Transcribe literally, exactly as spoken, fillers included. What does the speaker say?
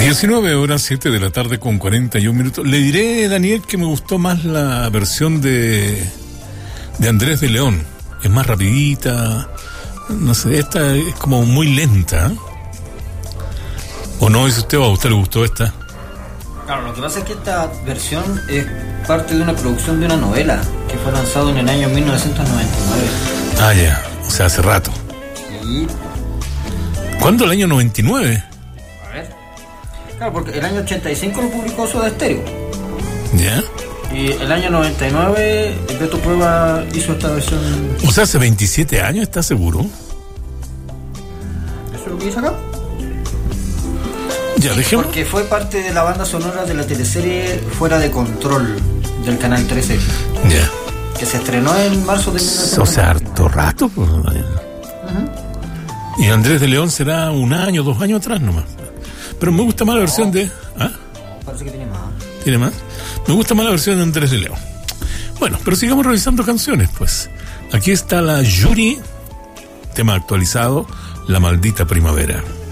diecinueve horas, siete de la tarde con cuarenta y un minutos. Le diré, Daniel, que me gustó más la versión de, de Andrés de León. Es más rapidita. No sé, esta es como muy lenta. ¿O no? ¿Es usted o a usted le gustó esta? Claro, lo que pasa es que esta versión es parte de una producción de una novela que fue lanzado en el año mil novecientos noventa y nueve. Ah, ya. O sea, hace rato. Y... ¿Cuándo? ¿El año noventa y nueve? A ver. Claro, porque el año ochenta y cinco lo publicó Soda Stereo. ¿Ya? Y el año noventa y nueve, Beto Cueva hizo esta versión. O sea, hace veintisiete años, ¿estás seguro? ¿Eso es lo que dice acá? Ya, dejemos. Porque fue parte de la banda sonora de la teleserie Fuera de Control del Canal trece. Ya. Que se estrenó en marzo de mil novecientos noventa y nueve. O sea, harto rato. Pues, uh-huh. Y Andrés de León será un año, dos años atrás nomás. Pero me gusta más la versión de... ¿Ah? Parece que tiene más. ¿Tiene más? Me gusta más la versión de Andrés de León. Bueno, pero sigamos revisando canciones, pues. Aquí está la Yuri, tema actualizado, La Maldita Primavera.